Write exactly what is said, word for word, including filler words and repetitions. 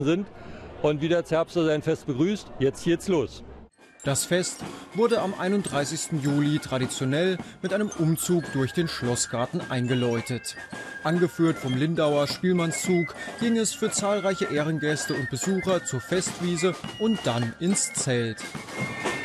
sind und wie der Zerbster sein Fest begrüßt. Jetzt geht's los. Das Fest wurde am einunddreißigsten Juli traditionell mit einem Umzug durch den Schlossgarten eingeläutet. Angeführt vom Lindauer Spielmannszug ging es für zahlreiche Ehrengäste und Besucher zur Festwiese und dann ins Zelt.